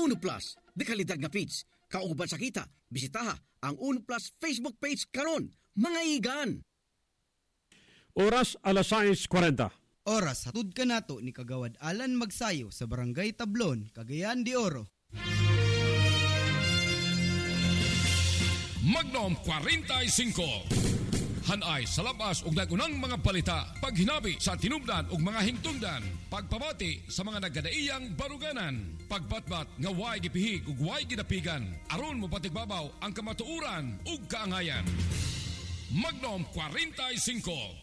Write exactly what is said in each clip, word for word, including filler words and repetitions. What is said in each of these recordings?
Uno Plus, dekalidag nga feeds. Kauban sa kita, bisitaha ang Uno Plus Facebook page karon, mga igan. Oras alas sais kwarenta. Oras hatud ka nato ni Kagawad Alan Magsayo sa Barangay Tablon, Cagayan de Oro. Magnum forty-five. Hanay sa labas ug nagunang mga balita, paghinabi sa tinubdan ug mga hingtungdan, pagpamati sa mga nagkadaiyang baruganan, pagbatbat nga way gipihig ug way gidapigan, aron mo patigbabaw ang kamatuuran ug kaangayan. Magnum forty-five.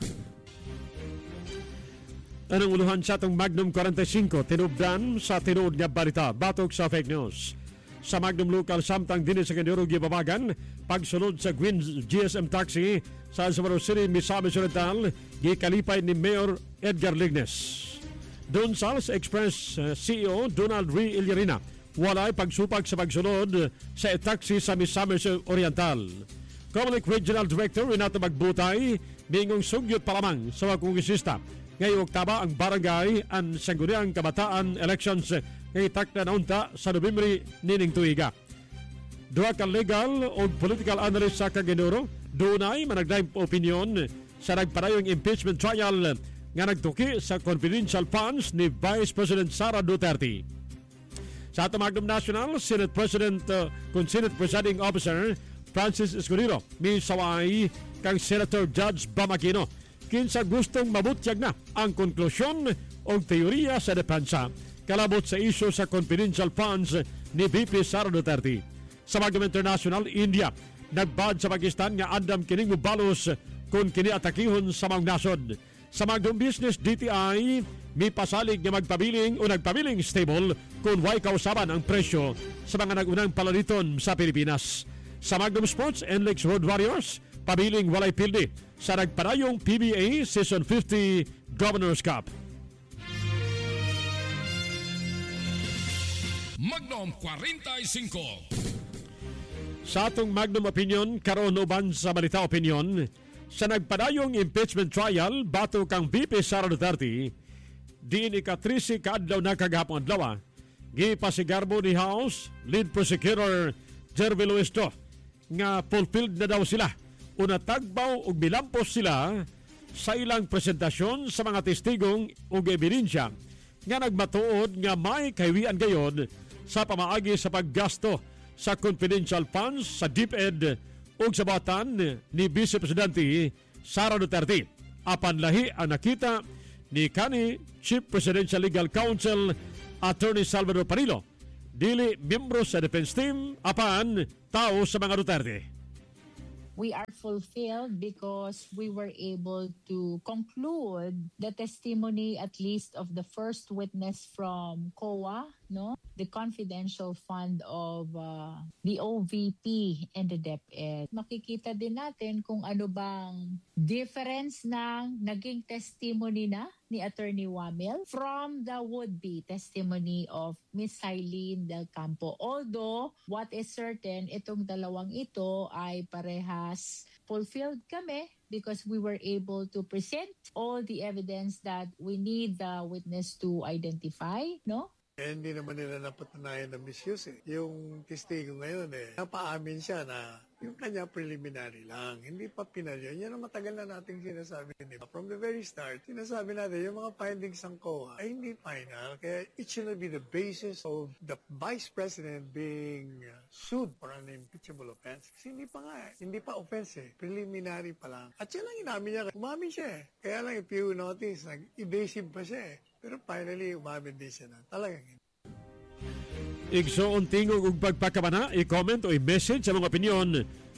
Anong uluhan sa itong Magnum forty-five, tinubdan sa tinuod nga balita, batok sa fake news. Sa Magnum Local samtang din sa Candero gibabagan, pagsunod sa Gwin G S M Taxi sa Alsamaro City, Misamis Oriental, gikalipay ni Mayor Edgar Lignes. Doon sa Express uh, C E O Donald Rey Illarina, walay pagsupag sa pagsunod sa taxi sa Misamis Oriental. Comelec Regional Director Renato Magbutay, bingong sugyot pa lamang sa mga kongresista. Ngayong oktaba ang barangay ang Sangguniang Kabataan elections ngay takna na unta sa Nobyembre nining tuiga. Duha ka legal o political analyst sa Cagayan, dunay managdayong opinion sa nagparayong impeachment trial nga nagtuki sa confidential funds ni Vice President Sara Duterte. Sa atong Magnum National, Senate President uh, kung Senate Presiding Officer Francis Escudero, mi saway kang Senator Judge Bamakino, kinsa gustong mabutyag na ang konklusyon o teorya sa depensa kalabot sa isyu sa confidential funds ni V P Sara Duterte. Sa Magnum International, India, nagbad sa Pakistan nga andam kining mubalos kung kini atakihon sa mga nasod. Sa Magnum Business D T I, may pasalig nga magpabiling o nagpabiling stable kung way kausaban ang presyo sa mga nagunang palaliton sa Pilipinas. Sa Magnum Sports, N L E X Road Warriors, pabiling walay pildi sa nagparayong P B A Season fifty Governor's Cup. Magnum forty-five. Sa atong Magnum Opinion, karon uban sa Balita Opinion, sa nagpadayong impeachment trial bato kang V P Sara Duterte, diin ika-trisi kaadlaw na kagapong adlaw, gipasigarbo ni House Lead Prosecutor Jervy Luesto nga fulfilled na daw sila o natagbaw o bilampos sila sa ilang presentasyon sa mga testigong o ebidensya nga nagmatuod nga may kaywian gayon sa pamaagi sa paggasto sa confidential funds sa DepEd o sa batan ni Vice Presidente Sara Duterte. Apan lahi ang nakita ni kani Chief Presidential Legal Counsel Attorney Salvador Panilo, dili miyembro sa defense team apan tao sa mga Duterte. We are fulfilled because we were able to conclude the testimony at least of the first witness from C O A, no? The confidential fund of uh, the O V P and the DepEd. Makikita din natin kung ano bang difference ng naging testimony na ni Attorney Wamil from the would-be testimony of Miss Eileen Del Campo. Although, what is certain, itong dalawang ito ay parehas fulfilled kami because we were able to present all the evidence that we need the witness to identify, no? Eh, hindi naman nila napatunayan na misuse. Eh. Yung testigo ngayon eh, napaamin siya na yung kanya preliminary lang. Hindi pa pinalyon. Yan ang matagal na nating sinasabi. Diba? From the very start, sinasabi natin yung mga findings ng C O A ay hindi final. Kaya it should be the basis of the Vice President being sued for an impeachable offense. Kasi hindi pa nga eh. Hindi pa offense eh. Preliminary pa lang. At yan lang inamin niya. Umamin siya eh. Kaya lang if you notice, nag-evasive pa siya eh. Pero finally, umamin din siya na. Talagang hindi. Igsoon tingog ug pagpakabana, i-comment o i-message sa mga opinyon.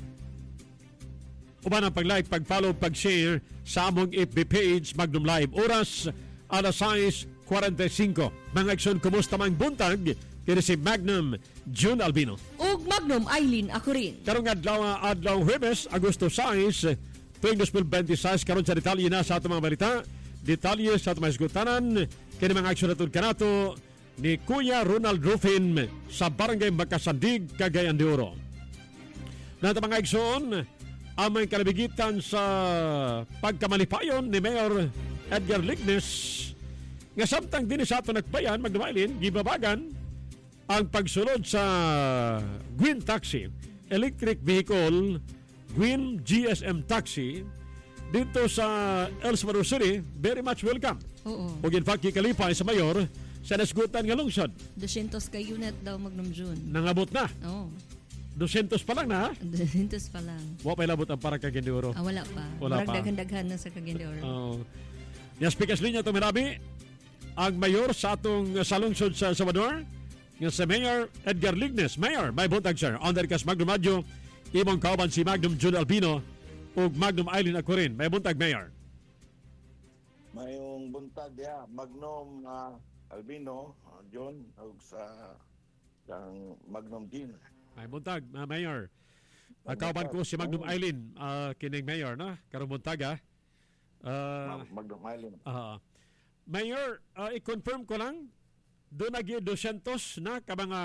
Uban ang pag-like, pag-follow, pag-share sa among F B page Magnum Live. Oras, alas sais kwarenta-singko. Mga aksyon, kumusta mang buntag? Kaya si Magnum June Albino. Ug Magnum Eileen ako rin. Karong adlaw, adlaw Huwebes, Agosto sais, tuwing twenty twenty-six, karon sa detalye na sa atong mga balita. Detalye sa atong mga isgutanan. Kaya mga aksyon natun kanato ni Kuya Ronald Rufin sa Barangay Makasandig, Cagayan de Oro. Nato mga aksyon, amay kalabigitan sa pagkamalipayon ni Mayor Edgar Lignes nga samtang din sa ato nagbayan, magdumailin, gibabagan ang pagsulod sa Gwin Taxi, electric vehicle, Gwin G S M Taxi, dito sa El Salvador City, very much welcome. Oo. Ug in fact, kikalipay sa mayor, sa nasgutan nga lungsod. two hundred ka unit daw Magnum June. Nangabot na. Oo. two hundred pa lang na, ha? two hundred pa lang. Wa pa ilabot ang para Cagayan Ah, wala pa. Wala pa. Daghan-daghan na sa Cagayan de Oro. Oh. Yes, speakers linya to Mirabi, ang mayor sa atong uh, sa lungsod sa Salvador, nga si Mayor Edgar Lignes. Mayor, may buntag sir. Under kas Magnum Radio, imong kauban si Magnum June Albino ug Magnum Eileen Acorin. May buntag, Mayor. Mayong buntag ya, Magnum uh, Albino, uh, John, ug sa ang Magnum Dean. May buntag, uh, Mayor. Uh, kauban ko si Magnum Eileen, uh, kining Mayor, no? Karong buntag, ha? Uh, Magnum Eileen. Uh, Mayor, uh, i-confirm ko lang, doon nag two hundred na ka mga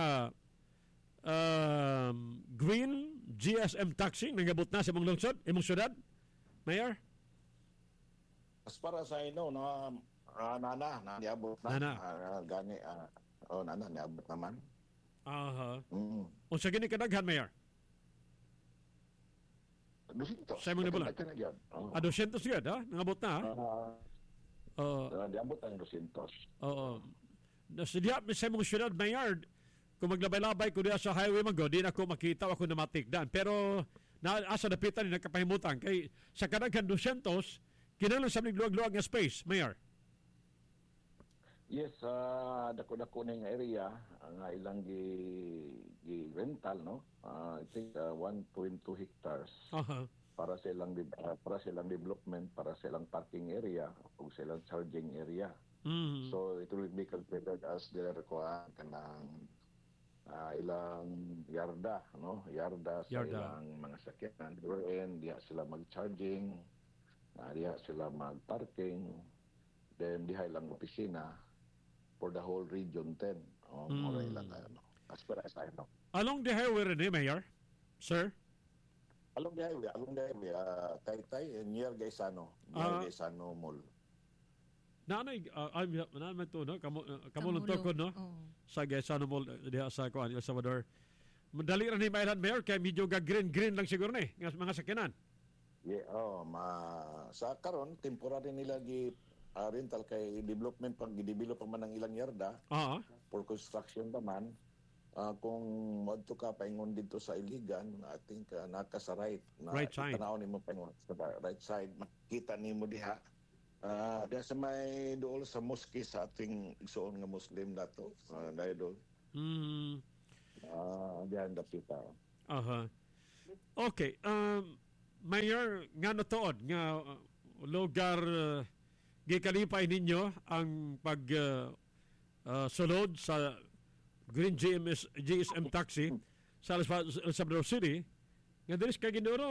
um, Green G S M Taxi nangabot na sa imong lungsod, imong syudad, Mayor? As para sa ino, na uh, nana, na niabot na. Nana. Uh, gani, uh, oh, nana, niabot naman. Aha. Mm. Unsa gini kadaghan, Mayor? Dusinto. Sa imong nibulan? Oh. Ah, two hundred gyud, ha? Nangabot na, ha? Uh, Oo. uh, niabot ang dusintos. Oo. Nasidya, sa imong syudad, Mayor, kung maglabay-labay ko diya sa highway man go, di na ako makita, ako na matikdan. Pero, na, asa napitan ni nagkapahimutan. Kay, sa kadaghan two hundred, kinahanglan sa luwag-luwag nga space, Mayor. Yes, uh, dako-dako na yung area nga ilang gi, gi rental, no? Uh, I think uh, one point two hectares Aha. para sa ilang uh, para sa ilang development, para sa ilang parking area o sa ilang charging area. Mm. So it will be considered as their kuan kanang uh, ilang yarda, no? Yarda sa Yarda. ilang mga sakyanan. Wherein diha sila mag-charging, uh, diha sila mag-parking, then diha ilang opisina for the whole region ten. Oh, Mm. more ilang ano. As far as I know. Along the highway rin, eh, Mayor? Sir? Along the highway, along the highway, uh, Taytay and near Gaisano, near Ah. Gaisano Mall. Naanay, uh, ay, naanay to, no? Kamu, uh, kamulong Kamulo. to ko, no? Oo. Sa Gaisano Mall, uh, diha sa Kuan, El Salvador. Madali rin ni Mailan, Mayor, kaya medyo ga-green-green lang siguro, ni, nga mga sakyanan. Yeah, oh, ma sa karon temporary nila gi uh, rental kay development pag gi-develop pa man ang ilang yarda Ah, for construction pa man. Uh, kung madto ka paingon dito sa Iligan, I think uh, naka sa right na Right side. tanaw nimo paingon sa right side, makita nimo diha. Ah, uh, sa may dool sa mosque sa ating igsoon nga Muslim dato, uh, dahil mm, ah diyan dapita. aha. Okay, um, Mayor, nga notood, nga uh, lugar uh, gikalipay ninyo ang pag uh, uh, sulod sa Green G M S, G S M Taxi sa El Salvador City. Nga dinis ka ginuro,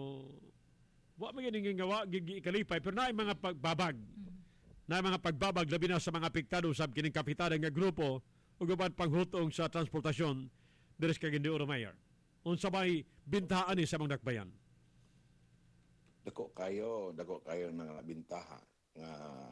wa maganing nga wa gikalipay, pero na mga pagbabag. Na mga pagbabag, labi na sa mga apektado sa kining kapitan nga grupo o gaban panghutong sa transportasyon dinis ka ginuro, Mayor. Unsa may bintahaan ni sa mga nakbayan? Dako kayo, dako kayo ng bintaha nga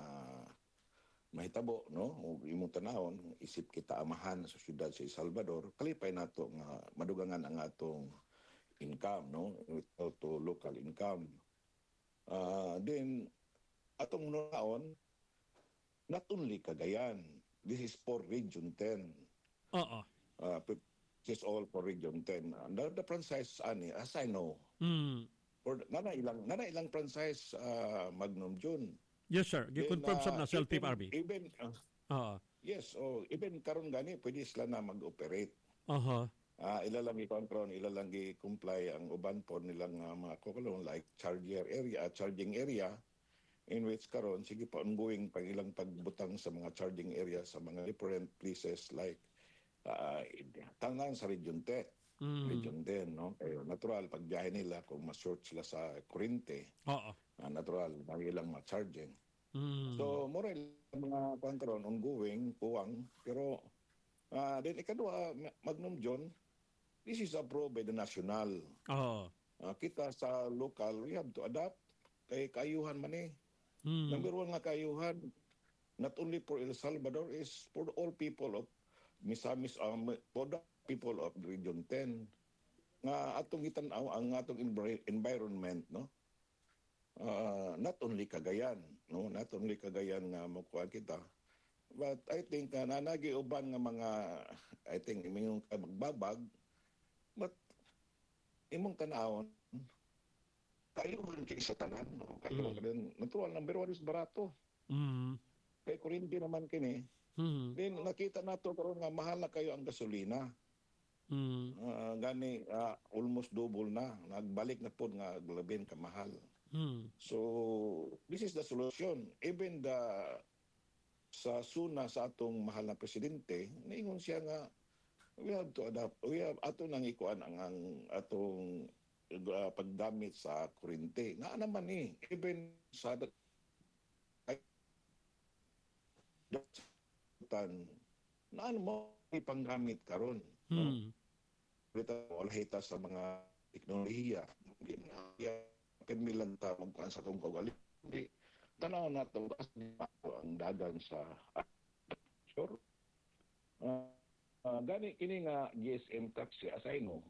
mahitabo, no? Ug imong tanawon, isip kita amahan sa syudad sa El Salvador, kalipay nato nga madugangan ang atong income, no? Without to local income. Uh, then atong naon, not only Cagayan, this is for Region ten. Oo. Uh, this is all for Region ten. Uh, the, the franchise ani, as I know, Mm. or nana ilang nana ilang franchise uh, Magnum June. Yes, sir. Gi-confirm Then, sab uh, na sa L T F even- R B. Even, uh, Oo. yes, oh, even karon gani pwede sila na mag-operate. Aha. Ah, ila lang i-control, ila lang i-comply ang uban po nilang uh, mga kukulong like charger area, uh, charging area in which karon sige pa ongoing pag ilang pagbutang sa mga charging area sa mga different places like uh, tangan sa Region ten. Mm. Region ten, no? Kaya natural pag biyahe nila kung ma-short sila sa kuryente, Oo. uh, natural lagi lang ma-charging. Mm. So, moral mga kuwan karon ongoing, puwang, pero uh, then ikadua, Magnum John, this is approved by the national. Oo. Uh, kita sa local, we have to adapt. Kay kayuhan man eh. Mm. Number one nga kayuhan, not only for El Salvador, is for all people of misamis um, for the people of Region ten nga atong gitan-aw ang atong envir- environment, no? Uh, not only Cagayan, no? Not only Cagayan nga makuha kita. But I think uh, nanagi uban nga mga, I think imong magbabag, but imong tanawon, kayuhan kay sa tanan, no? Kayuhan mm. natural, number one is barato. Mm. Kay kurindi naman kini. Mm. Then nakita nato karon nga mahal na kayo ang gasolina. Mm. Uh, gani uh, almost double na, nagbalik na pod nga labin ka mahal. Mm. So this is the solution. Even the sa suna sa atong mahal na presidente, naingon siya nga we have to adapt. We have ato nang ikuan ang, ang atong uh, paggamit sa kuryente. Nga naman ni, eh, even sa tan naan mo ipanggamit karon. Hmm. Kita wala hita sa mga teknolohiya. Kamilang ta magkuan sa atong kaugali. Hindi tanaw nato ang dagan sa sure. Uh, uh, gani kini nga G S M taxi asayno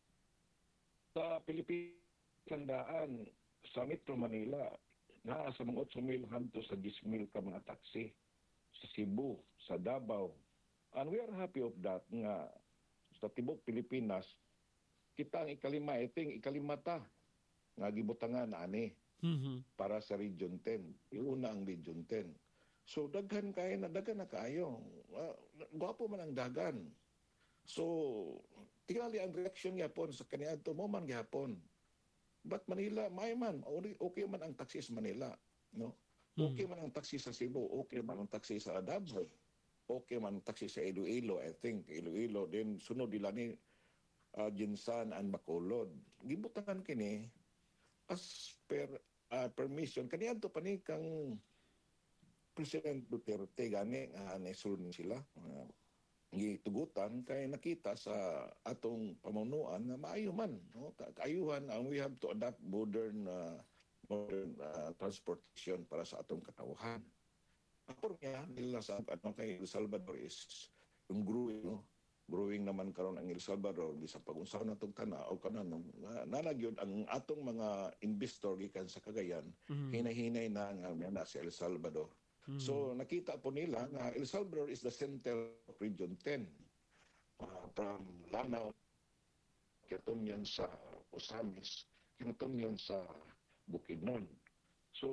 sa Pilipinas tandaan sa Metro Manila na sa mga eight mil hanto sa ten mil ka mga taxi sa Cebu, sa Davao. And we are happy of that nga sa tibok Pilipinas kita ang ikalima, I think ikalimata nga gibutangan ani Mm-hmm. para sa Region ten. Iuna ang Region ten. So daghan kay na daghan na kayo. Uh, gwapo man ang dagan. So tingali ang reaction gyapon sa kaniadto mo man gyapon. But Manila may man okay man ang taxi sa Manila, no? Okay man ang taxi sa Cebu, okay man ang taxi sa Davao. Okay man ang taxi sa Iloilo, I think Iloilo din sunod nila ni uh, Jinsan and Bacolod. Gibutangan kini as per uh, permission kaniadto pa ni kang President Duterte gani nga uh, nisulod sila uh, gitugutan kay nakita sa atong pamunuan nga maayo man, no? Kaayuhan ang we have to adapt modern uh, modern uh, transportation para sa atong katawhan. Apor niya nila sa ano kay El Salvador is yung growing, no? Growing naman karon ang El Salvador sa pag-unsaw natong tanaw kanan nanagyod ang atong mga investor gikan sa Cagayan mm-hmm. hinay-hinay na nga na sa El Salvador. Mm-hmm. So nakita po nila nga El Salvador is the center of Region ten. Uh, from Lanao, kitunyan sa Osamis, kitunyan sa Bukidnon. So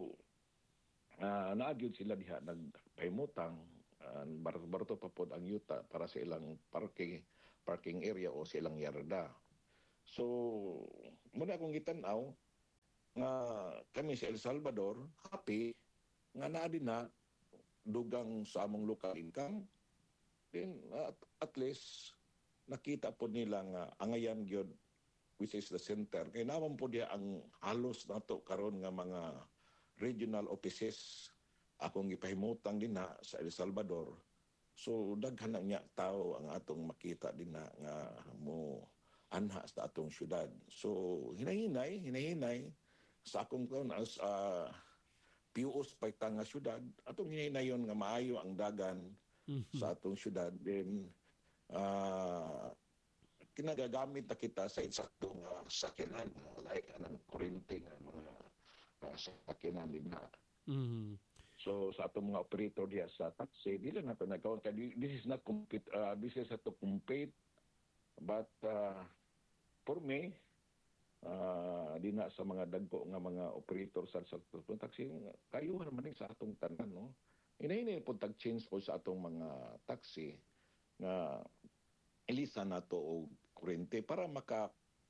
uh, naagyod sila diha nagpahimutang uh, barato pa pod ang yuta para sa ilang parking parking area o sa ilang yarda. So muna akong gitan-aw nga kami sa El Salvador happy nga naa din na dugang sa among local income. Then at, at least nakita po nila nga angayan gyud which is the center kay naman po diya ang halos nato karon nga mga regional offices akong gipahimutang din na sa El Salvador. So daghan na niya tao ang atong makita din na nga mo anha sa atong syudad. So hinahinay hinahinay sa akong kaon as uh, P U Os paytang nga syudad atong hinahinayon nga maayo ang dagan mm-hmm. sa atong syudad. Then uh, kinagagamit na kita sa eksaktong uh, sakyanan like anang kuryente nga mga uh, sakyanan din na. Mm-hmm. So sa atong mga operator diya sa taxi dili na to nagkaon kay this is not compete uh, this is to compete but uh, for me uh, di na sa mga dagko nga mga operator sa sa taxi kayuhan man sa atong tanan, no? Inaini pud tag change po sa atong mga taxi nga ilisa nato og kuryente para maka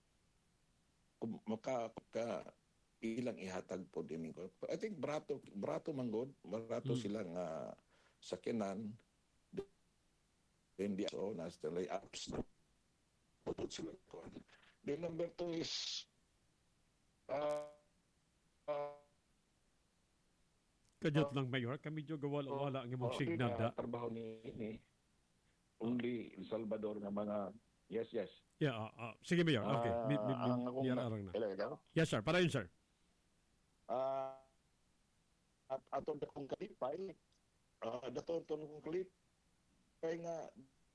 maka, maka ilang ihatag po din ko. I think brato brato manggod, brato hmm. sila nga sakyanan. Then di so nas the layups na putod sila ko. Then number two is uh, uh, Kajot lang Mayor, kami jo gawala-wala ang imong uh, signal da. Trabaho ni ini only El Salvador nga mga yes yes. Yeah, uh, uh, sige Mayor. Okay. Uh, mi, mi, mi, mi, na. na. Yes sir, para yun sir. Uh, at atong dakong kalipay uh, daton kong kalipay nga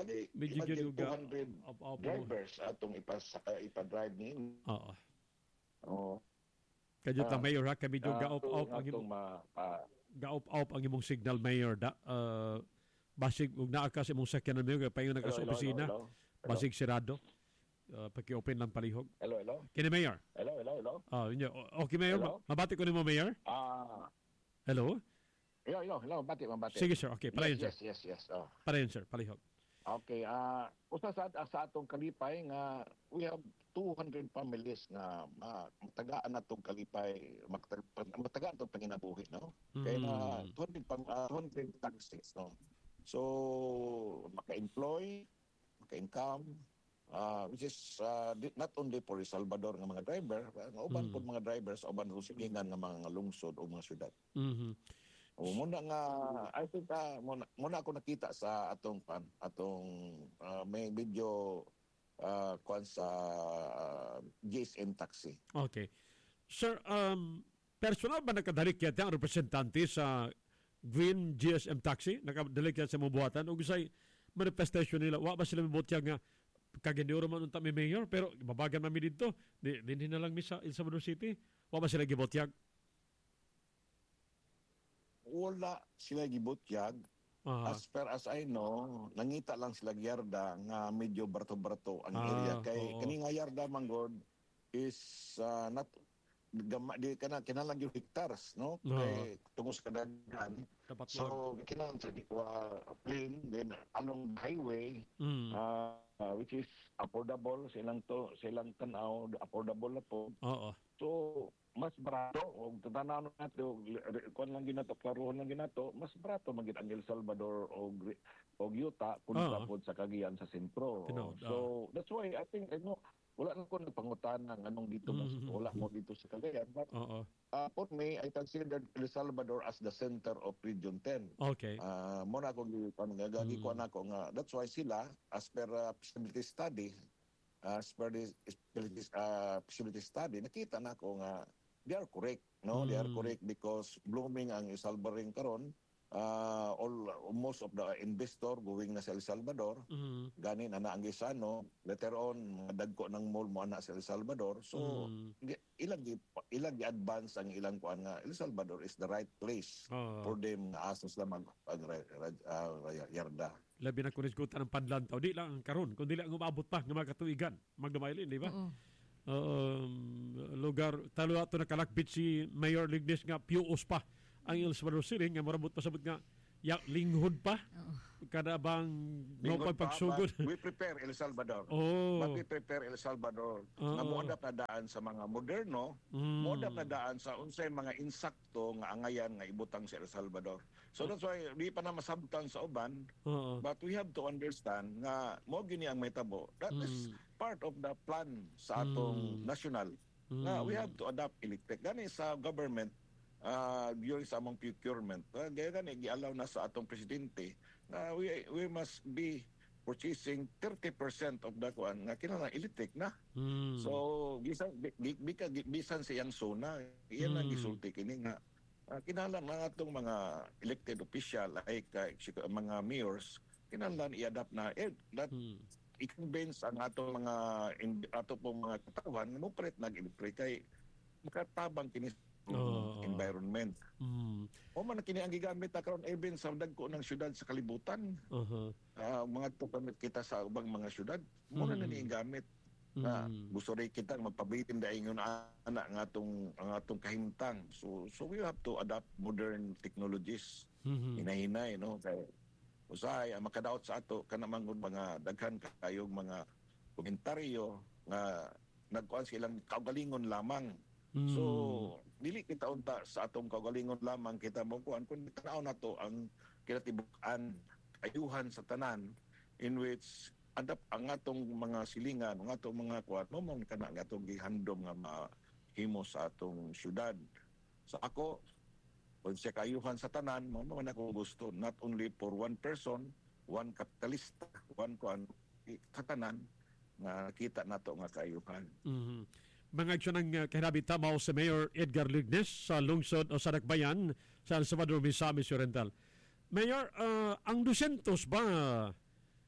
kani Medyo imagine ginuga. two hundred Op- op- drivers atong ipas uh, ipa-drive ni. Oo. Oh. Kadyo ta Ah, mayor ha, kami yung Ah, gaop-op ang atong imong ma pa, gaop-op ang imong signal mayor da. Uh, basig ug naa ka sa imong sakyanan mayor kay paingon ka sa hello, opisina. hello, hello. Basig sirado. Uh, paki-open lang palihog. Hello, hello. Kini mayor. Hello, hello, hello. Ah, inyo. Okay mayor, Hello? mabati ko nimo mayor. Ah, Hello. hello, hello, hello, bati, mabati. Sige sir, okay, palayon sir. yes, yes, yes, yes. Oh. Palayon sir, palihog. Okay, ah usa sa sa atong kalipay nga we have two hundred families nga uh, matagaan natong kalipay magtag- matagaan tong panginabuhi, no? Kaya na Mm. two hundred pang uh, two hundred taxes, no? So maka-employ, maka-income, uh, which is uh, di- not only for El Salvador nga mga driver, nga uban Mm. pud mga drivers uban sa silingan nga mga lungsod o mga syudad. Mhm. O muna nga I think uh, muna, muna ako nakita sa atong pan atong uh, may video uh, kwan sa uh, G S M taxi. Okay. Sir, um, personal ba nakadalik yata ang representante sa Green G S M Taxi? Nakadalik yata sa mga buhatan? O gusay manifestation nila? Wa ba sila mabutya nga kagendero man unta may mayor? Pero babagan mami dito. Di, di na lang mi sa El Salvador City. Wa ba sila gibutyag? Wala sila gibutyag. Aha. As far as I know, nangita lang sila yarda nga medyo brato-brato ang Ah, area kay oo. kani nga yarda manggod is uh, not gama di kana kinalang yung hectares, no? Oo. Kay tungos kadaghan. Dapat mo. So kinalang sa dikwa plain then along the highway Mm. uh, uh, which is affordable silang to silang tanaw affordable na po. Oo. So mas barato og tanaw nato kon lang ginato klaruhon lang ginato mas barato magit ang El Salvador og og Utah kunsa Oo. pod sa Cagayan sa sentro. Tinood, So that's why I think ano wala na ko nagpangutan ng anong dito mas Mhm. wala mo dito sa Cagayan but Oo. uh, for me I consider El Salvador as the center of Region ten. Okay. Ah, mo na ko gagagi ko Mm. na ko nga that's why sila as per uh, feasibility study as per the feasibility, uh, feasibility study nakita na ko nga they are correct, no? They are Mm. correct because blooming ang El Salvador karon. Uh, all most of the investor going na sa El Salvador. Mm. Gani na na ang gisano. Later on, mga dagko ng mall mo na sa El Salvador. So Mm. gi- ilang gi- ilang gi-advance ang ilang kuan nga El Salvador is the right place Oo. for them nga asos lang mag mag- ra- uh, yarda. Labi na kunis kuta ng panlantaw. Di lang ang karon, kundi lang umabot pa ng mga katuigan. Magdumaylin, di ba? Oo. Um, lugar, talo ato nakalakbit si Mayor Lignes nga piuos pa ang El Salvador City nga marabot pasabot nga ya, linghod pa. Oo. Kada bang no Lingkod pa, pagsugod. but we prepare El Salvador. Oh. But we prepare El Salvador Oo. nga moadap na daan sa mga moderno, Mm. moadap na daan sa unsay mga insakto nga angayan nga ibutang sa El Salvador. So that's why di pa na masabtan sa uban, Oo. but we have to understand nga mo gini ang mahitabo. That is Mm. part of the plan sa atong Mm. national. Nga Mm. we have to adapt electric. Gani sa government uh, during sa among procurement. Uh, gaya gani gialaw na sa atong presidente na we we must be purchasing thirty percent of the kuan nga kinahanglan electric na. Mm. So bisan bi- bi- bika gi- bisan sa iyang zona, iyan ang Mm. gisulti kini nga uh, kinahanglan mga atong mga elected official like uh, mga mayors kinahanglan i-adapt na eh, that Mm. i-convince ang atong mga in, ato pong mga katawan nga mo palit nag-electric kay makatabang kini sa Oo. environment. Mm. O man kini ang gigamit na karon even sa dagko ng syudad sa kalibutan. Aha. Ah, mga tukamit kita sa ubang mga syudad, mo na Mm. ni gamit. Na Mm. gusto rin kita magpabilin dahil yung anak nga atong ang atong kahimtang. So so we have to adapt modern technologies. Mhm. Hinahinay no kay usahay ang makadaot sa ato kana mangod mga daghan kayong mga komentaryo nga nagkuan silang kaugalingon lamang. Mm. So dili kita unta sa atong kaugalingon lamang kita mo kuan kun tanaw nato ang kinatibuk-an ayuhan sa tanan in which adap ang atong mga silingan ang atong mga kuan mo man kana nga atong gihandom nga mahimo sa atong syudad. Sa ako kung siya kayuhan sa tanan mo man ako gusto not only for one person, one kapitalista, one kuan sa tanan nga kita nato nga kayuhan. Mhm. Mga aksyon ng uh, kinabita mao si Mayor Edgar Lignes sa lungsod o sa Dakbayan sa El Salvador, Misamis Oriental. Mayor, uh, ang two hundred ba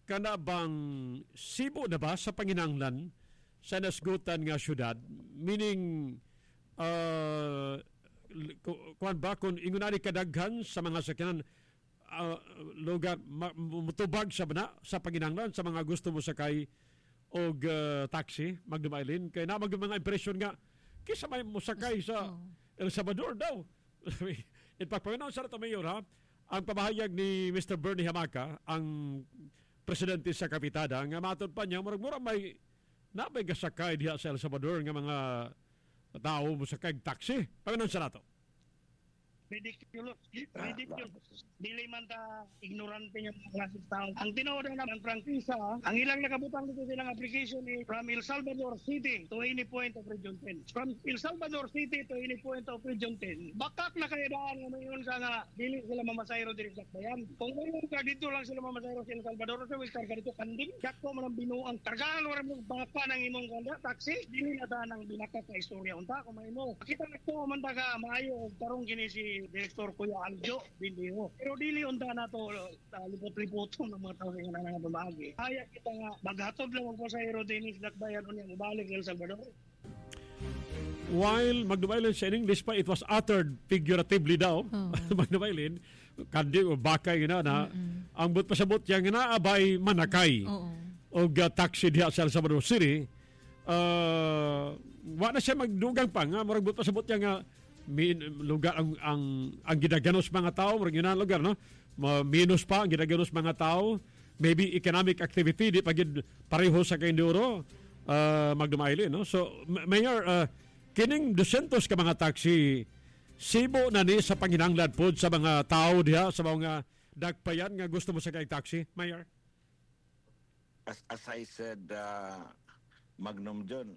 kana bang sibo na ba sa panginanglan sa nasgutan nga syudad? Meaning, uh, kuan ba, kung ingunani kadaghan sa mga sakyanan, uh, lugar, ma- mutubag sa bana sa panginanglan sa mga gusto mo sakay og uh, taxi, Magdum Eileen, kaya na magdum mga impresyon nga, kisa may musakay sa El Salvador daw. In fact, Panginoon sa Rato Mayor, ha, ang pamahayag ni Mister Bernie Hamaca, ang presidente sa Kapitada, nga matod pa niya, murag-murag may nabay gasakay diha sa El Salvador nga mga tao mo sakay taxi. Panginoon sa Rato. Ridiculous. Ridiculous. Dili man ta ignorante yung mga klaseng tao. Ang tinuod na ng prangkisa, ang ilang nakabutang dito silang application is from El Salvador City to any point of Region ten. From El Salvador City to any point of Region ten. Bakak na kayo daan nga mayon sa nga dili sila mamasayro diri sa bayan. Kung mayon ka dito lang sila mamasayro sa El Salvador, so will karga dito kanding. Sakto man ang binuang kargaan wala mo baka ng imong kanda taxi. Dili na ta nang binaka ka istorya unta kung mahimo. Kita na ko man ta ka maayo tarong kini si Director Kuya Aljo Bindiho. Pero dili unta na to uh, lipot-lipoto ng mga tao nga nang bumagi. Kaya kita nga maghatod lang mo sa aerodynamics dakbayan unya mobalik El Salvador. While Magdum Eileen sa English pa, it was uttered figuratively daw. Oh. Magdum Eileen, kandi o bakay na na, mm-hmm. ang but pasabot yang na abay manakay. Oo. O uh, taxi diha sa El Salvador City. Uh, wa na siya magdugang pa nga, marag but pasabot yang nga min, lugar ang ang ang ginaganos mga tao, murag yun ang lugar, no? Minus pa ang ginaganos mga tao, maybe economic activity di pagid pareho sa kay Ndoro, uh, Magdum Eileen, no? So Mayor, uh, kining dusentos ka mga taxi sibo na ni sa panginanglan pod sa mga tao diha sa mga dagpayan nga gusto mo sa kay taxi, Mayor? As, as I said, uh, Magnum John,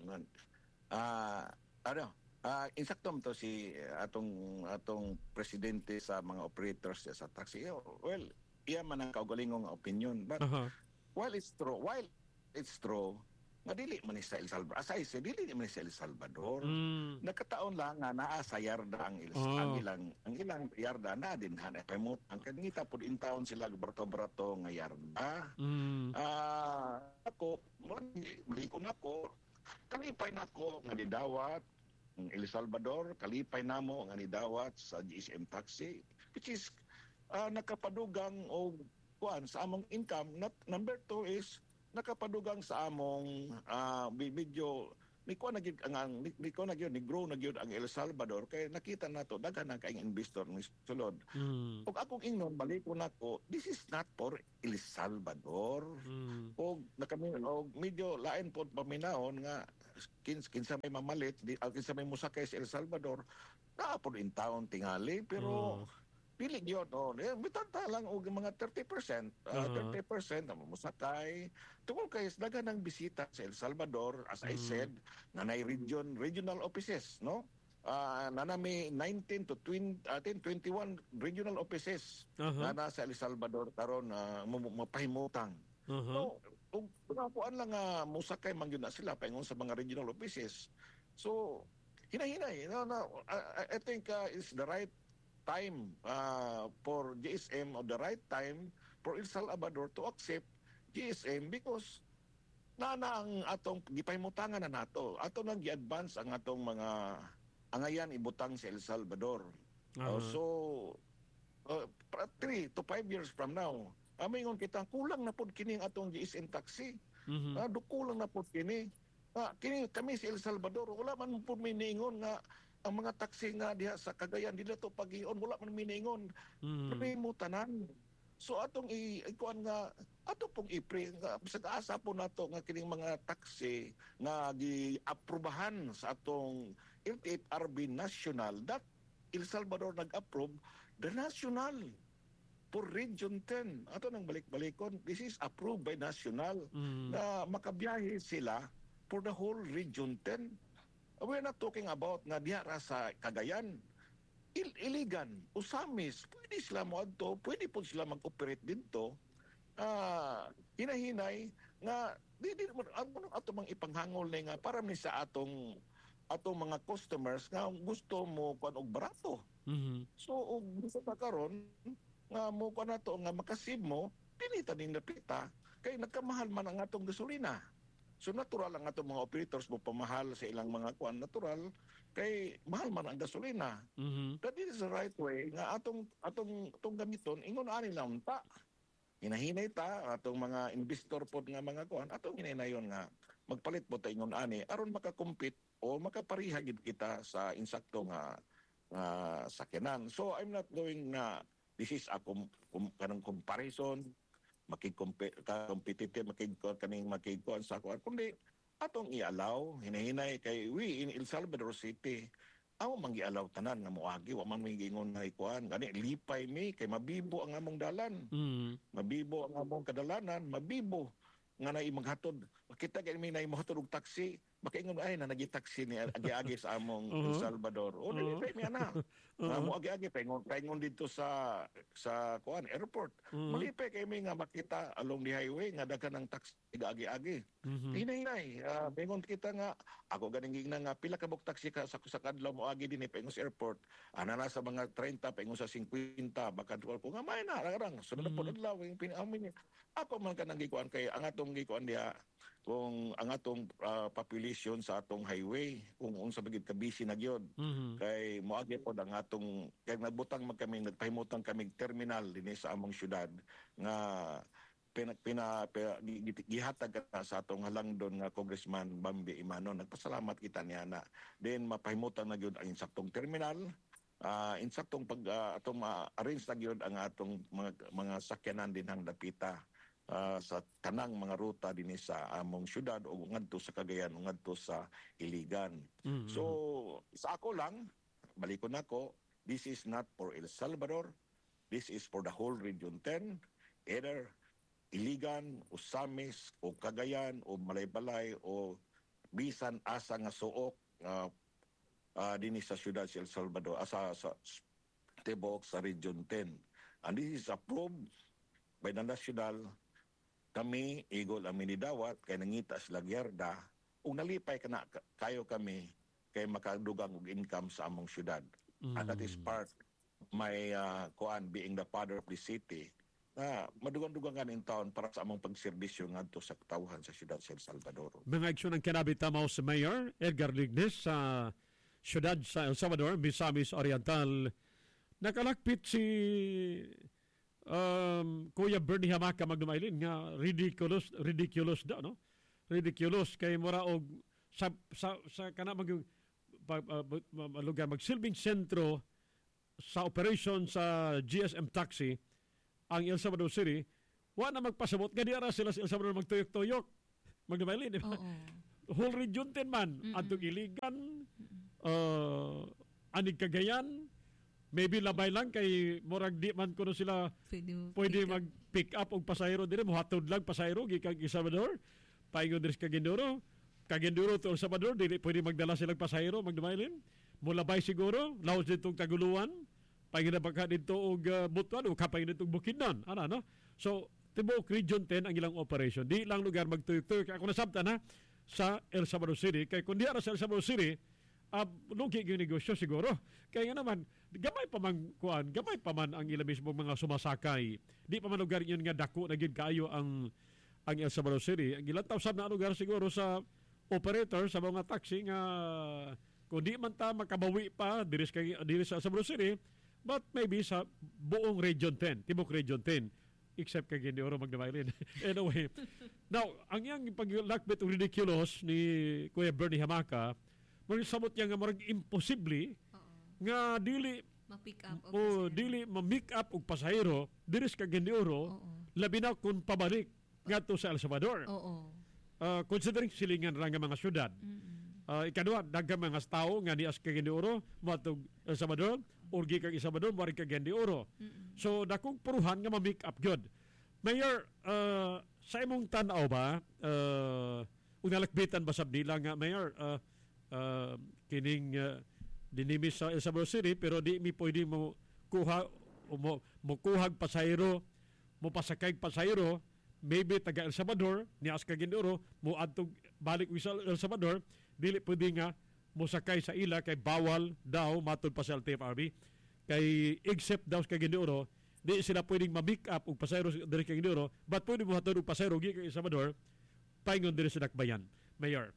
uh, ano, Uh, insaktom to si atong atong presidente sa mga operators sa taxi. Well, iya man ang kaugalingong opinion, but uh-huh. while it's true, while it's true, madili man ni sa El Salvador. As I said, dili man ni sa El Salvador. Mm. Nagkataon lang nga naa sa yarda ang, il- oh. ang ilang ang ilang yarda na din han pemot ang kanita pud in town sila brato-brato nga yarda. Mm. Uh, ako, mali ko nako, kalipay nako nga didawat El Salvador, kalipay namo nga nidawat sa G S M Taxi, which is uh, nakapadugang o kuan sa among income. Not, number two is nakapadugang sa among uh, video ni ko na gyud ang ni ko na gyud ni grow na gyud ang El Salvador kay nakita nato daghan na kay investor ni sulod. Mm. Ug akong ingnon balik ko nako, this is not for El Salvador. Mm. Og nakami og medyo lain pod paminahon nga kins kinsa may mamalit di kinsa may musakay sa El Salvador naa pod in town tingali pero mm. Pili yun, oh. Bitanta lang og mga thirty percent, uh, uh-huh. thirty percent na musakay. Tungkol kay daga ng bisita sa El Salvador, as uh-huh. I said, nanay region, regional offices, no? Uh, nanami nineteen to twenty, uh, twenty-one regional offices uh-huh. na nasa El Salvador karon uh, mapahimutang. Uh-huh. So, punapuan lang nga uh, musakay man yun na sila paingon sa mga regional offices. So, hinahinay. No, no, I, I think uh, it's the right time uh, for G S M or the right time for El Salvador to accept G S M because na na ang atong gipaymutangan na nato. Ato nang gi-advance ang atong mga angayan ibutang sa El Salvador. Uh-huh. Uh, so uh, three to five years from now, amingon kita kulang na pod kining atong G S M taxi. Uh-huh. Uh, kulang na pod kini. Uh, kini kami sa El Salvador wala man pod miningon nga ang mga taxi nga diha sa Cagayan dila to pagion wala man miningon mm. mo tanan so atong ikuan nga ato pong ipre nga bisag asa po nato nga kining mga taxi nga giaprubahan sa atong L T F R B national that El Salvador nag-approve the national for Region ten ato nang balik-balikon this is approved by national mm. na makabiyahe sila for the whole Region ten. We're not talking about nga diha sa Cagayan. Il- Iligan, Usamis, pwede sila mo adto, pwede po sila mag-operate dito. Ah, uh, hinahinay nga di di ano ato mang ipanghangol ni nga para ni sa atong atong mga customers nga gusto mo kuan og barato. Mm-hmm. So og gusto ta karon nga mo kuan nato nga makasib mo pinita din napita kay nagkamahal man ang atong gasolina. So natural ang atong mga operators mo pamahal sa ilang mga kuan, natural kay mahal man ang gasolina. Mhm. That is the right way nga atong atong atong gamiton ingon ani lang ta. Hinahinay ta atong mga investor pod nga mga kuan, atong hinaynayon nga magpalit po ta ingon ani aron makakompete o makapareha gid kita sa insakto nga nga sakyanan. So I'm not going na this is a com, com, kanang comparison makig-competitive makig kaning makig-kuan sa kuan kundi atong i-allow hinahinay kay we in El Salvador City amo man gi-allow tanan nga moagi wa man migingon na ikuan gani lipay mi kay mabibo ang among dalan. Mm. Mabibo ang among kadalanan, mabibo nga na maghatod. Makita kay mi na imahatod og taxi, makaingon ay na nagi-taxi ni agi-agi sa among Uh-huh. El Salvador. O dili Uh-huh. mi ana. Uh-huh. Mo agi-agi paingon paingon dito sa sa kuan airport. Uh-huh. Malipay kay mi nga makita along the highway nga daghan ng taxi agi-agi. Mhm. Hinay-hinay, uh, paingon kita nga ako ganing gigna nga pila ka buk taxi ka sa sa kadlaw mo agi dinhi paingon sa airport. Ana na sa mga thirty paingon sa fifty baka dual ko nga may na rang sunod na Mhm. pod adlaw yung pinamin. Ako man kanang gikuan kay ang atong gikuan diha kung ang atong ah, population sa atong highway kung unsa bagid ka busy na gyud Mhm. kay moagi pod ang atong kay nagbutang man kami nagpahimutang kami terminal dinhi sa among syudad nga pina, pina, pina gi- gi- gihatag ka na sa atong halangdon nga Congressman Bambi Imano. Nagpasalamat kita niya na then mapahimutan na gyud ang insaktong terminal. Ah, insaktong pag ah, atong ma-arrange na gyud ang atong mga mga sakyanan din ang dapita ah, sa tanang mga ruta dinhi sa among syudad o ngadto sa Cagayan o ngadto sa Iligan. Mhm. So sa ako lang, balikon nako, this is not for El Salvador. This is for the whole Region ten, either Iligan, o Samis, o Cagayan, o Malaybalay, o bisan asa nga suok uh, uh, dinhi sa syudad sa El Salvador, asa sa Tibok sa Region ten. And this is approved by the national. Kami, igol ang minidawat, kay nangita sila gyerda, ug nalipay kana kayo kami kay makadugang og income sa among syudad. And that is part of my uh, kuan being the father of the city na madugang-dugangan in town para sa among pagserbisyo ngadto sa katawhan sa syudad sa El Salvador. Mga aksyon ang kinabitamaw sa Mayor Edgar Lignes sa siyudad sa El Salvador, Misamis Oriental. Nakalakpit si um, Kuya Bernie Hamaka Magdumailin nga ridiculous ridiculous da no? Ridiculous kay mura og sa sa, sa kana mag pag, uh, lugar magsilbing sentro sa operation sa G S M Taxi ang El Salvador City, wa na magpasabot nga diara sila sa El Salvador magtuyok-tuyok. Magdumailin, di ba? Oo. Whole region ten man, Mm-mm. atong Iligan, uh, anig Cagayan, maybe labay lang kay murag di man kuno sila Pwede, mo pwede pick up. mag-pick up og pasahero dire, mohatod lang pasahero gikan El Salvador, paingon diri sa Cagindoro, Cagindoro to El Salvador, dili pwede magdala silang pasahero, magdumailin. Mulabay siguro, laos ditong Taguluan, paingon na baka dito og uh, Butuan o kapay dito Bukidnon, ana no? So Tibok Region ten ang ilang operation. Di lang lugar magtuyok-tuyok. Ako nasabta na sa El Salvador City. Kaya kung di ara sa El Salvador City, uh, lugi yung negosyo siguro. Kaya nga naman, gamay pa man kuan, gamay pa man ang ilang mismo mga sumasakay. Di pa man lugar yun nga dako na gid kaayo ang ang El Salvador City. Ang ilang tawsab na lugar siguro sa operator sa mga taxi nga kung di man ta makabawi pa diri sa diri sa El Salvador City, but maybe sa buong Region ten, Tibok Region ten, except kay Gindi Oro Magdabailin. Anyway, now, ang iyang paglakbit o ridiculous ni Kuya Bernie Hamaka, magsabot niya nga marag imposible Oo. nga dili Ma-pick up. o pasahero. dili ma-make up og pasahero diri sa Gindi Oro, Oo. labi na kung pabalik ngadto sa El Salvador. Oo. Uh, considering silingan ra nga mga syudad. Mm-mm. Uh, ikadua, daghang mga tao nga nias kay Gindi Oro, matog El Salvador, or gi kag El Salvador, mari kag Gindi Oro. Mm-mm. So dakong puruhan nga ma-make up gyud. Mayor, uh, sa imong tan-aw ba, uh, ug nalakbitan ba sab nila nga Mayor, uh, uh, kining uh, dinimi sa El Salvador City pero di mi pwede mo kuha o mo, mo kuhag pasahero, mo pasakay pasahero, maybe taga El Salvador, nias kag Gindi Oro, mo adtog balik sa El Salvador, dili pwede nga mo sakay sa ila kay bawal daw matod pa sa L T F R B kay except daw kay Gindi Oro di sila pwedeng ma-pick up og pasayro diri kay Mindoro, but pwede mo hatod og pasayro gikan kay Salvador paingon diri sa Dakbayan. Mayor,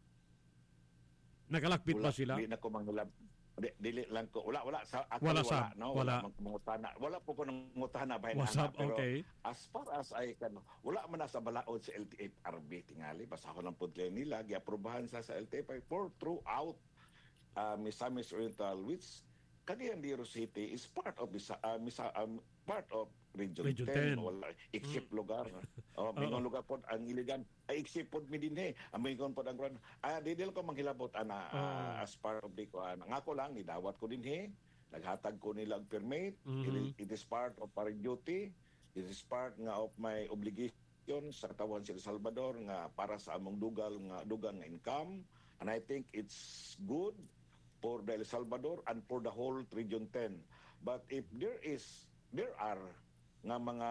nakalakbit Wala, ba sila? Di na ko manghilab. Di- Dili lang ko. Wala, wala. Sa, ako Wala, wala, sab. no? Wala. Wala. Mangutana. Wala po ko nang mutana bahay na. What's up? Pero Okay. as far as I can, wala man na sa balaod sa L T F R B tingali. Basta ako ng pudlay nila. Giaprobahan sa sa L T F R B for throughout uh, Misamis Oriental, which Cagayan de Oro City is part of Misa, uh, Misa, um, part of Region, Region ten. ten. Wala, except lugar. Oh, may Oo. lugar po ang iligan. Ay, except po mi din eh. Ang may po ang kwan. Ah, didil ko manghilabot ana ah, as part of the kwan. Ang ako lang nidawat ko din eh. Naghatag ko nila ang permit. Mhm. It, it is part of our duty. It is part nga of my obligation sa katawan sa El Salvador nga para sa among dugal nga dugang nga income. And I think it's good for the El Salvador and for the whole Region ten. But if there is, there are nga mga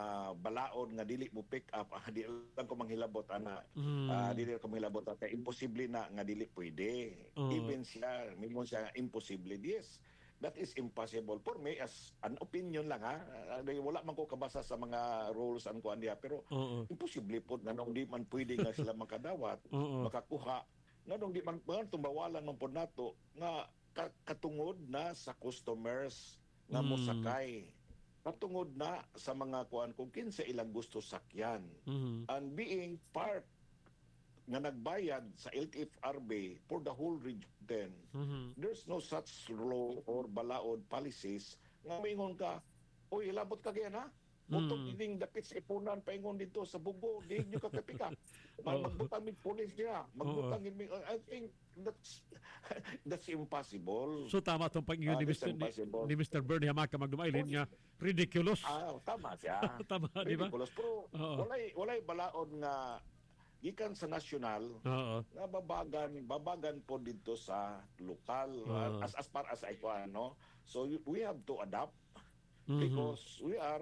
balaod nga dili mo pick up, ah, di lang ko manghilabot ana. Mm. Ah, dili ko manghilabot kay imposible na nga dili pwede. Oo. Even siya, mingon siya imposible. Yes. That is impossible for me as an opinion lang ha. Ah, wala man ko kabasa sa mga rules and kuan diha pero Oo. imposible po na nung di man pwede nga sila makadawat, Oo. makakuha nga nung di man man tumbawalan man po nato nga ka- katungod na sa customers nga Mm. mosakay. Katungod na sa mga kuan kung kinsa ilang gusto sakyan. Mhm. And being part nga nagbayad sa L T F R B for the whole Region ten, Mhm. there's no such law or balaod policies nga maingon ka, uy, labot ka kaya na? Butog Mm. ining dapit sa ipunan paingon dito sa Bugo, di nyo ka kapika. Mag- Oo. Magbutang mig police niya. Magbutang mig I think that's that's impossible. So tama tong pag-ingon Ah, ni that's Mister ni, impossible. ni Mister Bernie Hamaka Magdumailin nga ridiculous. Ah, tama siya. Tama, di ba? Ridiculous. Pero Oo. walay walay balaod nga gikan sa nasyonal Oo. nga babagan babagan po dito sa lokal Oo. as as far as I can, no. So you- we have to adapt Mhm. because we are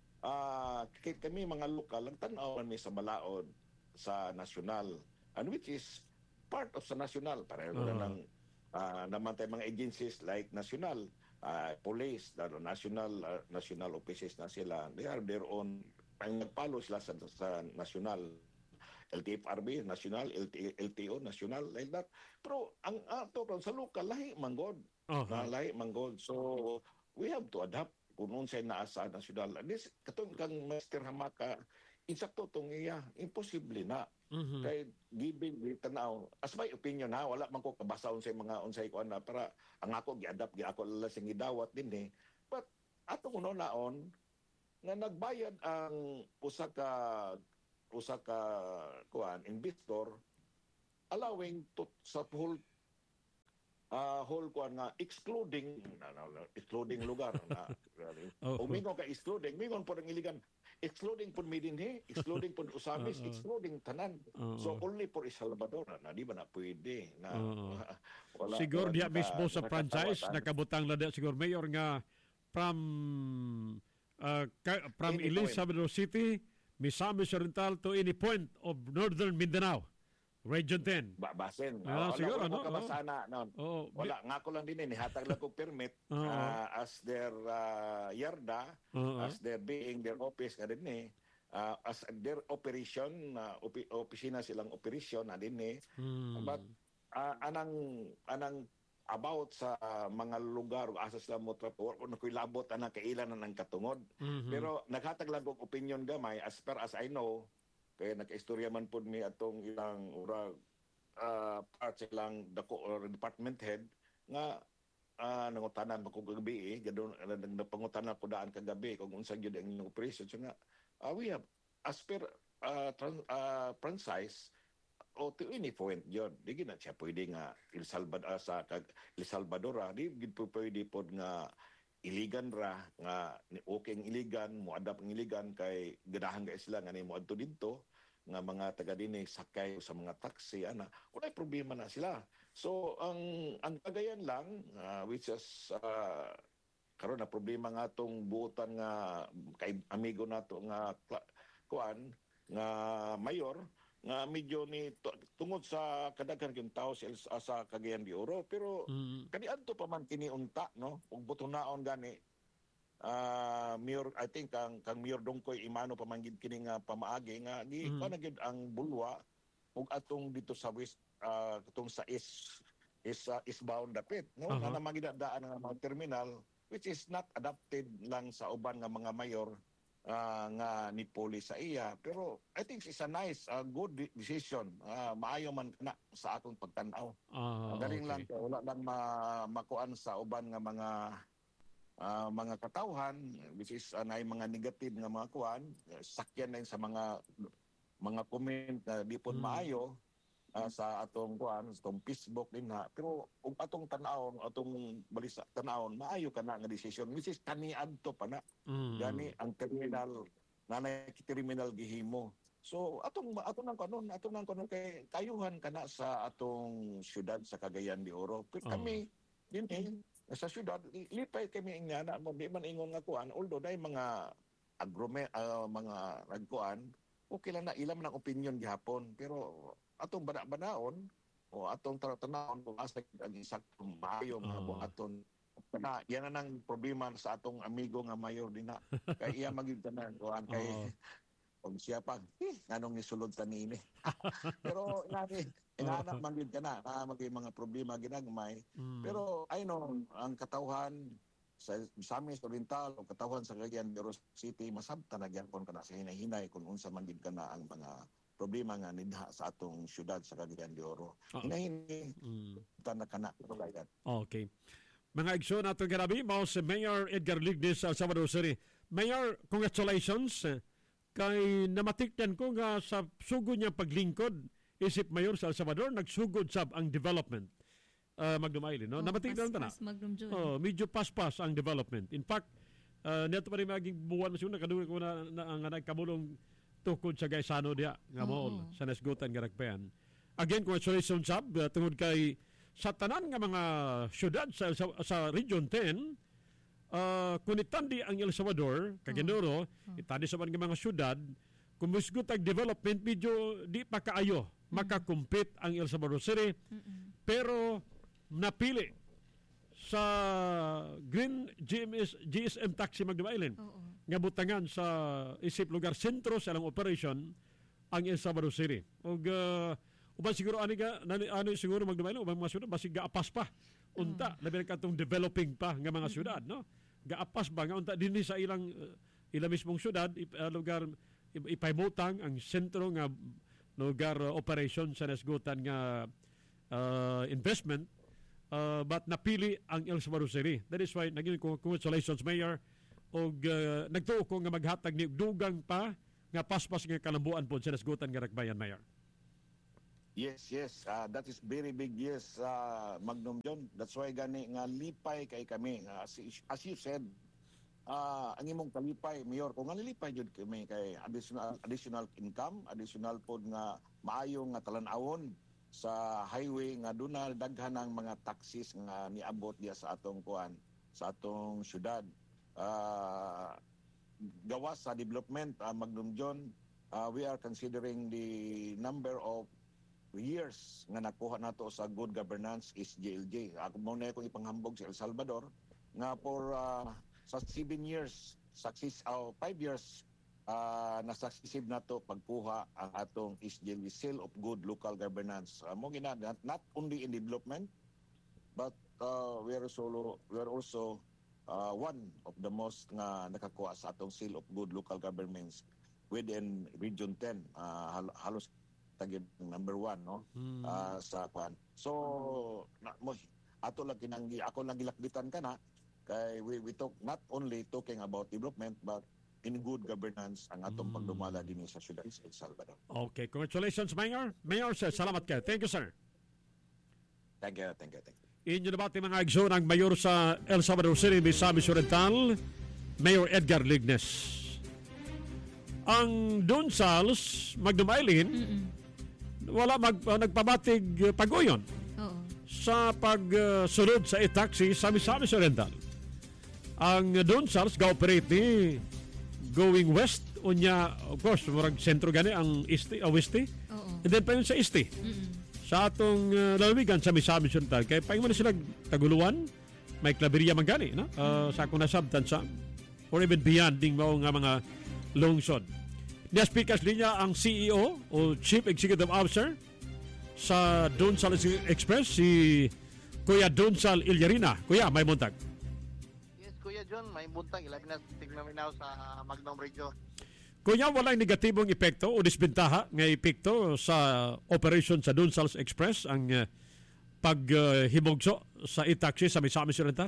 ah k- kami mga lokal ang tan-aw mi sa balaod sa nasyonal and which is part of sa nasyonal pareho Oo. na ng ah, naman tayo mga agencies like nasyonal ah, police, the national ah, national offices na sila, they are their own ang nagpalo sila sa, sa nasyonal L T F R B national, L T, L T O national, like that. Pero ang ato uh, sa lokal lahi manggod Aha. na lahi manggod, so we have to adapt kung unsay naa sa nasyonal. This katong kang Mister Hamaka insakto tong iya imposible na. Mhm. Kay giving the tanaw as my opinion ha, wala man ko kabasa unsay mga unsay kuan na para ang ako gi-adapt gi ako lang sing gidawat din eh. But ato kuno naon nga nagbayad ang usa ka usa ka kuan investor allowing to sa whole uh, whole kuan nga excluding na, na, na, excluding lugar na Oo. o mingon ka excluding mingon po ang iligan excluding po midinhi excluding po usamis Oo. excluding tanan Oo. so only for El Salvador na di ba na pwede na Oo. wala Siguro wala diya naka- mismo sa franchise nakatawatan. nakabutang na diya siguro mayor nga from uh, ka- from Any point. Elizabeth City, Misamis Oriental to any point of Northern Mindanao, Region ten. Ba basin. Ah, wala, siguro, wala no? ko kabasana noon. Oo. Wala nga ko lang din eh nihatag lang ko permit Oo. ah, as their uh, yarda Oo. as their being their office nga din eh. Ah, as their operation na opi- opisina silang operation na din eh. Hmm. But ah, anang anang about sa ah, mga lugar asa sila mo trapo kung labot ana kailan na ng katungod. Mhm. Pero naghatag lang kong opinion gamay as far as I know kaya nag-istorya man pud mi atong ilang ura uh, part silang dako or department head nga uh, nangutanan pa ko kagabi eh gadon nagpangutanan ko daan kagabi kung unsa gyud ang inyong operation so nga uh, we have as per uh, trans, uh, franchise o to any point yun di gina siya pwede nga El Salvador sa kag El Salvador ah, di gid po pwede pod nga iligan ra nga ni okay ang iligan mo adapt ang iligan kay ganahan ka sila nga ni mo adto didto nga mga taga dinhi sakay sa mga taxi ana wala problema na sila so ang ang Cagayan lang ah, which is uh, karon na problema nga tong buotan nga kay amigo nato nga kla- kuan nga mayor nga medyo ni tu- tungod sa kadaghan gyud tao sa, El- sa Cagayan de Oro pero Mhm. kani adto pa man kini unta no ug butunaon gani uh, Mayor, I think kang kang Mayor Dongkoy Imano pamanggid kini nga pamaagi nga gi Mm. mm. gid ang bulwa ug atong dito sa west uh, katong sa east is uh, eastbound dapit no Uh-huh. na magidadaan nga mga terminal which is not adapted lang sa uban nga mga mayor uh, nga ni poli sa iya, pero I think it's a nice uh, good de- decision. Uh, maayo man na sa atong pagtan-aw. Ah, Galing okay. lang to, wala lang ma- makuan sa uban nga mga ah, mga katawhan which is uh, naay mga negative nga mga kuan, sakyan na yun sa mga mga comment na di pun Mm. maayo ah, sa atong kuan, sa atong Facebook din na. Pero ug atong tan-awon, atong balisa tan-awon, maayo ka na nga decision which is kaniadto pa na. Mm. Gani ang terminal nanay terminal gihimo. So atong atong nang kanon, atong nang kanon kay kayuhan kana sa atong syudad sa Cagayan de Oro. Pero Oh. kami dinhi sa syudad li- lipay kami ingana mo di man ingon nga kuan although dai mga agrome ah, mga nagkuan okay lang na ilam ng opinion gihapon pero atong bana-banaon o atong tanaw-tanawon kung asa ang isaktong maayo mga Oh. buhaton na yan na nang problema sa atong amigo nga mayor din na kay iya magid tanan kuan kay Oo. og siya pa eh, nganong nisulod sa nini pero inani inana man gid kana na magay mga problema ginagmay Mm. pero I know ang katawhan sa Misamis Oriental o katawhan sa Cagayan de Oro City masabta na gyapon kana sa hinay-hinay kung unsa man gid kana ang mga problema nga nidha sa atong syudad sa Cagayan de Oro. Ah. Hinay-hinay Mm. na kana kagayan. Okay. Mga igsoon nato garabi, mao si Mayor Edgar Lignis sa Salvador City. Mayor, congratulations. Kay namatikdan ko nga sa sugod niya paglingkod, isip Mayor sa El Salvador, nagsugod sab ang development. Uh, Magdum Island, no? Oh, Namatikdan ta na. pas-pas, Magnum June. Oh, medyo pas-pas ang development. In fact, uh, neto pa rin maging buwan masyon, nakaduwi ko na, na ang nagkamulong tukod sa Gaisano diya, nga Oo. mall, sa Nasgutan, Garagpayan. Again, congratulations sab, uh, tungod kay sa tanan nga mga syudad sa, sa, sa Region ten, uh, kung itandi ang El Salvador, Cagayan itandi sa mga mga syudad, kung musgot ang development, medyo di pa kaayo makakumpit ang El Salvador City, pero napili sa Green G M S, G S M Taxi Magdum Island Oo. nga butangan sa isip lugar sentro sa lang operation ang El Salvador City. Og uh, uban siguro ani ga nani ano siguro Magdum Island ubang mga syudad basig gaapas pa. Unta labi na katong developing pa nga mga syudad, no? Gaapas ba nga unta dinhi sa ilang uh, ilang mismong syudad ip, uh, lugar ip- ipahimutang ang sentro nga lugar uh, operation sa nasgutan nga uh, investment. Uh, but napili ang El Salvador City. That is why naging congratulations Mayor og uh, nagtuo ko nga maghatag ni dugang pa nga paspas nga kalambuan po sa nasgutan nga Rakbayan Mayor. Yes, yes. Uh, that is very big yes, uh, Magnum John. That's why gani nga lipay kay kami. Uh, as, as you said, uh, ang imong kalipay, Mayor, kung nga lipay jud kami kay additional additional income, additional pod nga maayo nga talan-awon sa highway nga duna daghan ang mga taxis nga niabot diya sa atong kuan, sa atong syudad. Uh, gawas sa development, uh, Magnum John, uh, we are considering the number of years nga nakuha nato sa good governance is G L J. Ako mo na akong ipanghambog sa El Salvador nga for uh, sa seven years, success, uh, five years, uh, na-successive nato pagkuha ang atong S G L J, Seal of Good Local Governance. Uh, mo gina, not, not only in development, but uh, we are also, we are also uh, one of the most nga nakakuha sa atong Seal of Good Local Governments within Region ten. Uh, hal- halos tagid number one, no? Hmm. Ah, sa kwan. So na, mo ato lang kinanggi ako lang gilakbitan kana kay we we talk not only talking about development but in good governance ang atong Mm. pagdumala dinhi sa syudad sa El Salvador. Okay, congratulations Mayor. Mayor, sir, salamat kayo. Thank you, sir. Thank you, thank you, thank you. Inyo na ba iti mga igsoon ang Mayor sa El Salvador City, Misamis Oriental, Mayor Edgar Lignes. Ang Donsals, Magdum Island, wala mag, uh, nagpabatig uh, pag-uyon Oo. sa pagsunod uh, sa e-taxi sa Misamis Oriental. Ang uh, Donsals ga-operate ni going west, unya, of course, murag sentro gani ang Isti, uh, Westi, Oo. and then pa yun sa Isti. Mm-mm. Sa atong uh, lalawigan sa Misamis Oriental, kaya pahingo na sila taguluan, may Claveria man gani, no? Uh, sa akong nasabtan sa or even beyond ding mao nga mga lungsod. Niya speakers linya ang C E O o Chief Executive Officer sa Donsal Express, si Kuya Donsal Ilyarina. Kuya, may buntag. Yes, Kuya John, may buntag. Ilabi na tignan minaw sa Magnum Radio. Kuya, walang negatibong epekto o disbentaha nga epekto sa operation sa Donsal Express ang uh, paghimugso uh, sa e-taxi sa Misamis Oriental?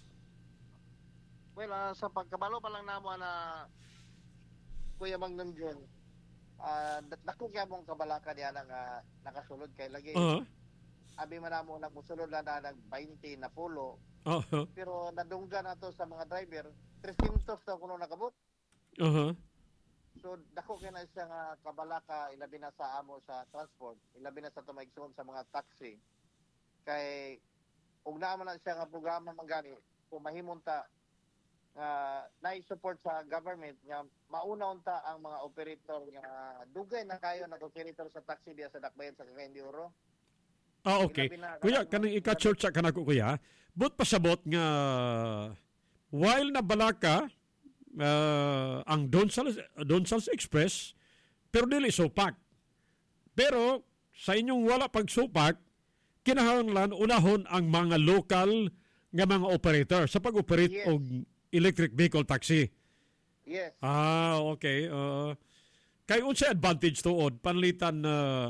Well, uh, sa pagkabalo pa lang namo na Kuya Magnum John, uh, dako kaya mong kabalaka niya nang uh, nakasulod kay lagi. Uh-huh. Abi man namo nagmusulod na na nag twenty na pulo. Uh-huh. Pero nadungga na to sa mga driver, three symptoms na kuno nakabot. Uh-huh. So dako kaya na siya nga kabalaka ilabi na sa amo sa transport, ilabi na sa tumaigsoon sa mga taxi. Kay ug naman na siya nga programa mangani kung mahimong ta nga uh, nai-support sa government nga mauna unta ang mga operator nga dugay na kayo na operator sa taxi diya sa dakbayan sa Cagayan de Oro. Ah, okay. Kuya, kanang ika-short sa kanako kuya, but pasabot nga while na balaka uh, ang Donsal Donsal Express pero dili supak. Pero sa inyong wala pagsupak, kinahanglan unahon ang mga local nga mga operator sa pag-operate yes. og electric vehicle taxi. Yes. Ah, okay. Uh, kay unsa advantage tuod panlitan na uh,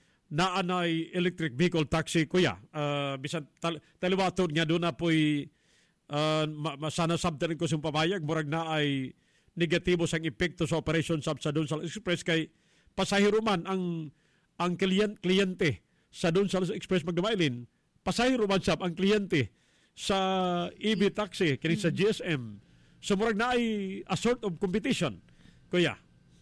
naanay electric vehicle taxi kuya? Uh, bisan tal- taliwaton nga doon na po'y uh, masana sabtan ko sa pabayag murag na ay negatibo sang epekto sa operation sab sa Donsal Express kay pasahero man ang ang kliyent kliyente sa Donsal Express magdamailin. Pasahero man sab ang kliyente sa E V taxi kini sa G S M. So murag na ay a sort of competition. Kuya.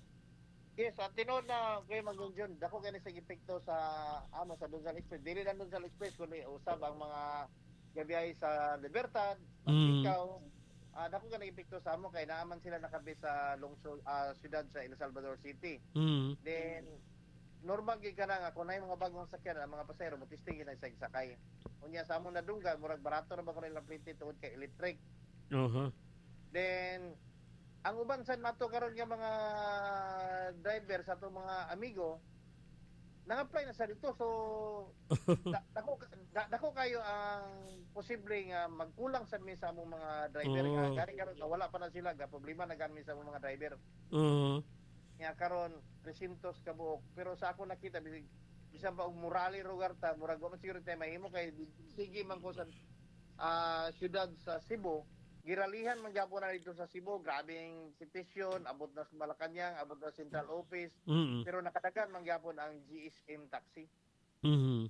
Yes, at tinod na kay Magnum John, dako kani sa epekto sa amo sa Donsal Express. Dili lang Donsal Express kundi usab ang mga gabiyahe sa Libertad, Pagikaw. Mm. Uh, dako kani epekto sa amo kay naaman sila nakabi sa lungsod uh, siyudad sa El Salvador City. Mm. Then normal gyud kana nga kung nay mga bagong sakyan ang mga pasahero mo testing gyud sa sakay. Unya sa among nadunggan murag barato ra ba kanila plate tuod kay electric. Uh-huh. Then ang uban sa nato karon nga mga driver sa ato mga amigo nang-apply na sa dito so da, dako da, dako kayo ang posible nga magkulang sa mi sa among mga driver oh. nga gani karon wala pa na sila ga problema na gani sa among mga driver. Uh-huh. Nga karon presintos ka buok pero sa ako nakita bisig bisan pa og murali rogar ta murag wa man siguro tay mahimo kay sige man ko sa uh, siyudad sa Cebu giralihan man gyapon na dito sa Cebu grabing sitisyon abot na sa Malacañang abot na sa Central Office mm-hmm. pero nakadagan man gyapon ang G S M taxi. Mhm.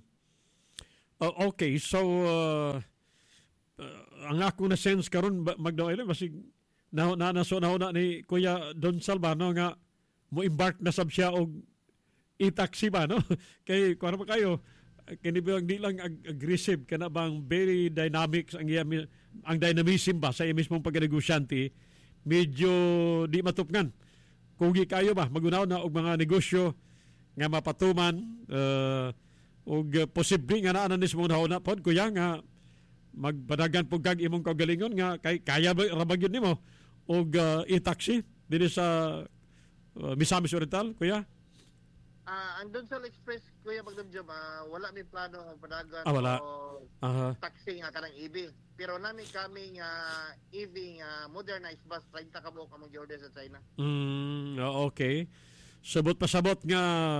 Uh, okay so uh, uh, ang ako na sense karon magdaway basig na na naso na na ni Kuya Don Salvano nga mo embark na sab siya og e-taxi ba no kay kuno pa kayo kini bilang di lang ag- aggressive kana bang very dynamics ang iya ang dynamism ba sa iya mismong pagnegosyante medyo di matupngan kugi kayo ba magunaw na og mga negosyo nga mapatuman uh, og posible nga naa nis mo na pod kuya nga magpadagan pug kag imong kaugalingon nga kay kaya ba ra gyud nimo og uh, e-taxi dinhi sa uh, Misamis Oriental kuya. Ah, uh, ang Donsal Express kuya Magnum Job, uh, wala mi plano ang padagan ah, wala. o uh-huh. taxi nga kanang E V. Pero nami kami nga E V nga modernized bus thirty ka buok among giorder sa China. Mm, okay. Sabot pasabot nga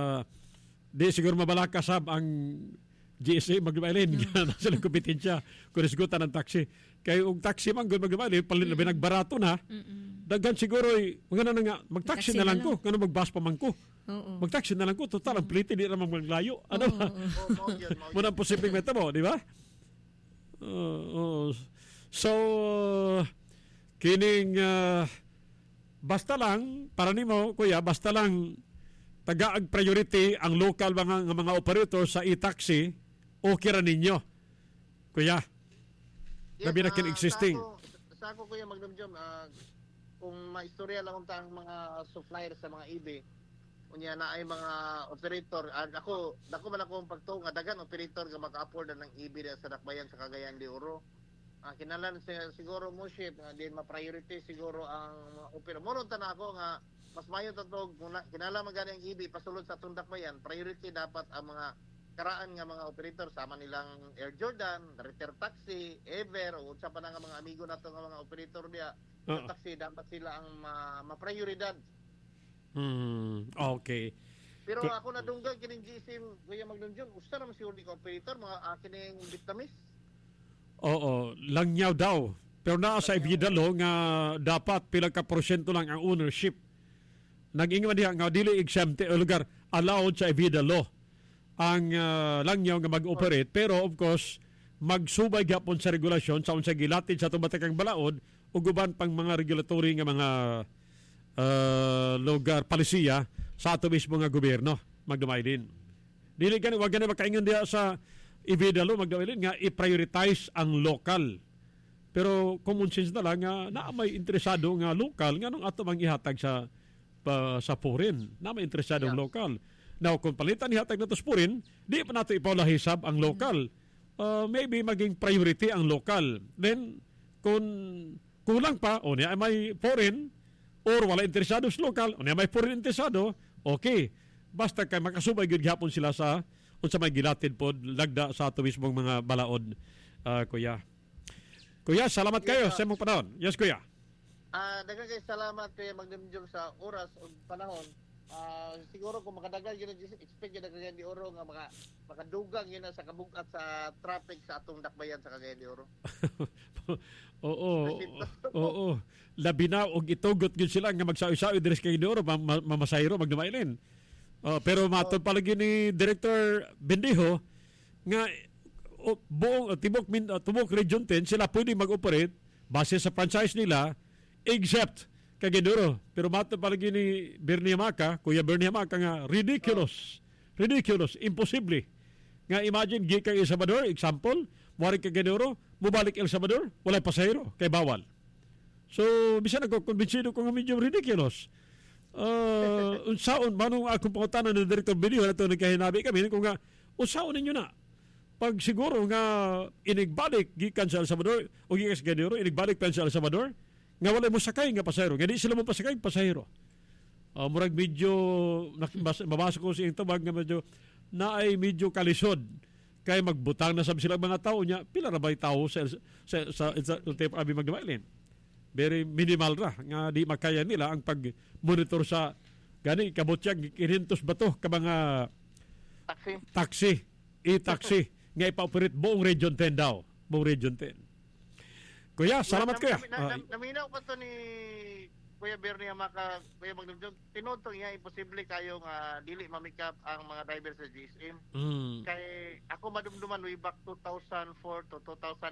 di siguro mabalaka sab ang G S A magbailin na sila kompetensya kung isgutan ng taxi. Kay og taxi man gud magbailin palin labi nagbarato na. Mm-mm. Daghan siguro mga na nga mag-taxi na lang ko, kano mag-bus pa man ko. Oo. Mag-taxi na lang ko, total ang plite di naman maglayo. Ano ba? Muna ang posibleng meta mo, di ba? Uh, uh, so, uh, kining uh, basta lang, para nimo, kuya, basta lang taga-ag priority ang local mga, mga operator sa e-taxi, okay ra ninyo. Kuya, yes, labi na uh, kin-existing. Sa ako, sa ako kuya Magnum Job, uh, kung maistorya lang untang mga supplier sa mga E V, unya na ay mga operator uh, ako dako man akong pagtuo nga dagan operator nga maka-afford ng E V sa dakbayan sa Cagayan de Oro Ah, kinalan siya siguro mo ship nga din ma-priority siguro ang mga opera. Moron ta na ako nga mas mayo ta to kung na- kinala magani ang I B pasulod sa tundak ba yan. Priority dapat ang mga karaan nga mga operator sama nilang Air Jordan, Ritter Taxi, Ever o unsa pa na nga mga amigo nato nga mga operator diya. Sa Oo. taxi dapat sila ang ma- ma-prioridad. Hmm, okay. Pero K- ako nadunggan kining G S M Kuya Magnunjon, usa na man siguro di ka operator mga uh, kining Vietnamese. Oo, langyaw daw. Pero naa sa ibidalo nga dapat pila ka porsyento lang ang ownership. Nag-ingon diha nga dili exempted o lugar allowed sa ibidalo ang uh, langyaw nga mag-operate, pero of course magsubay gyapon sa regulasyon sa unsay gilatid sa tumatakang balaod ug uban pang mga regulatory nga mga uh, lugar palisiya sa ato mismo nga gobyerno magdumay din. Dili gani wag gani makaingon diha sa ibidalo magdumay din nga i-prioritize ang local. Pero common sense na lang nga na may interesado nga local nga nung ato mang ihatag sa pa, sa foreign na may interesado ang Yeah. local. Now kung palitan ihatag nato sa foreign, di pa nato ipalahisab ang local. Uh, maybe maging priority ang local. Then kung kulang pa o niya ay may foreign or wala interesado sa local o niya may foreign interesado, okay. Basta kay makasubay gyud gihapon sila sa unsa may gilatid pod lagda sa ato mismong mga balaod, uh, kuya. Kuya, salamat kayo Yes, sa imong panahon. Yes, kuya. Ah, daghang kay salamat kay Magnunjon sa oras ug panahon. Ah, siguro kung makadagal yun expect yun Cagayan de Oro nga maka makadugang yun na sa kabugat sa traffic sa atong dakbayan sa Cagayan de Oro. Oo. Oo. Labi na og itugot gyud sila nga magsaoy-saoy diri sa Cagayan de Oro mamasayro magdumailin. Uh, pero matod palagi ni Director Bendijo nga o, buong uh, tibok min uh, tubok Region ten sila pwede mag-operate base sa franchise nila except Cagayan de Oro. Pero matod palagi ni Bernie Hamaca, Kuya Bernie Hamaca nga ridiculous. Ridiculous, imposible. Nga imagine gi kay El Salvador, example, wari Cagayan de Oro, mubalik El Salvador, walay pasahero, kay bawal. So, bisan ako kumbinsido ko nga medyo ridiculous. Uh, unsaon manong akong pangutanan ng Director Bendijo na ito nagkahinabi kami kung nga unsaon ninyo na pag siguro nga inigbalik gikan sa El Salvador o gikan sa Cagayan de Oro inigbalik pa sa El Salvador nga wala mo sakay nga pasahero nga di sila mo pasakay pasahero. Uh, murag medyo mabasa ko sa iyong tabag nga medyo na ay medyo kalisod kay magbutang na sab sila mga tao niya pila ra bay tao sa sa sa, sa, sa abi magdumailin. Very minimal ra nga di makaya nila ang pag-monitor sa gani kabutyag kinintos bato ka mga Taxi. taxi, e-taxi nga ipa-operate buong Region ten daw, buong Region ten. Kuya, salamat kuya. Na, na, na, naminaw pa to ni Kuya Bernie Hamaca, Kuya Magnunjon, tinutong niya imposible kayo nga dili mamikap ang mga driver sa G S M. Mm. Kay ako madumduman way back two thousand four to two thousand